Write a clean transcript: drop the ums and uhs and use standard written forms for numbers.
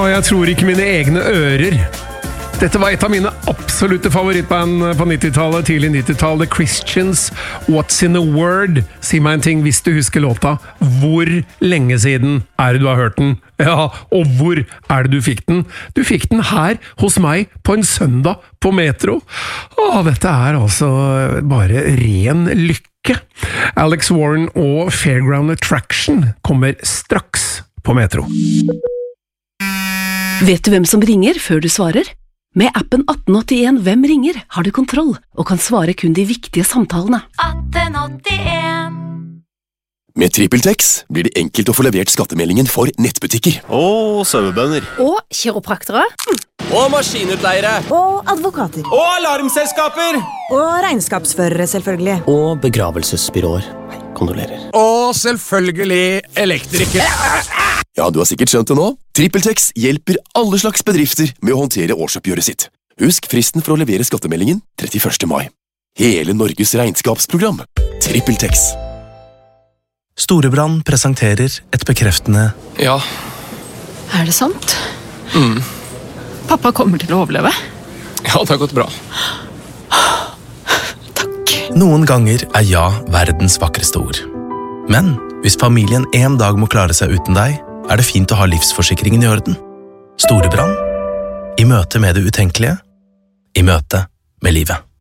jeg tror ikke mine egne ører. Dette var et av mine absolutte favorittband på 90-tallet, tidlig 90-tall, The Christians, What's in a Word. Si meg en ting hvis du husker låta. Hvor lenge siden er det du har hørt den? Ja, og hvor er det du fikk den? Du fikk den her hos meg på en søndag på Metro. Dette er altså bare ren lykke. Alex Warren og Fairground Attraction kommer straks på Metro. Vet du hvem som ringer før du svarer? Med appen 1881 Hvem ringer har du kontroll og kan svare kun de viktige samtalene. 1881. Med TrippelTex blir det enkelt å få levert skattemeldingen for nettbutikker. Og sauebønder. Og kiropraktere. Og maskinutleiere. Og advokater. Og alarmselskaper. Og regnskapsførere, selvfølgelig. Og begravelsesbyråer. Kondolerer. Og selvfølgelig elektrikere. Ja, du har sikkert skjønt det nå. TrippelTex hjelper alle slags bedrifter med å håndtere årsoppgjøret sitt. Husk fristen for å levere skattemeldingen 31. mai. Hele Norges regnskapsprogram. TrippelTex. Storebrand presenterer et bekreftende Ja. Er det sant? Pappa kommer til å overleve. Ja, det har gått bra. Takk. Noen ganger er ja verdens vakreste ord. Men hvis familien en dag må klare seg uten deg, er det fint å ha livsforsikringen i orden. Storebrand. I møte med det utenkelige. I møte med livet.